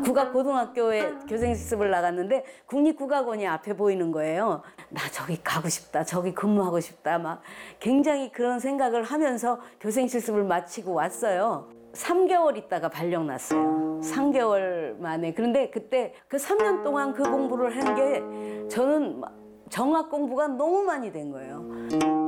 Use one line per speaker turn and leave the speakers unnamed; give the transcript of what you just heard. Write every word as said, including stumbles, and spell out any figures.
국악고등학교에 교생실습을 나갔는데 국립국악원이 앞에 보이는 거예요. 나 저기 가고 싶다, 저기 근무하고 싶다, 막 굉장히 그런 생각을 하면서 교생실습을 마치고 왔어요. 삼 개월 있다가 발령 났어요. 삼 개월 만에. 그런데 그때 그 삼 년 동안 그 공부를 한 게 저는 정악 공부가 너무 많이 된 거예요.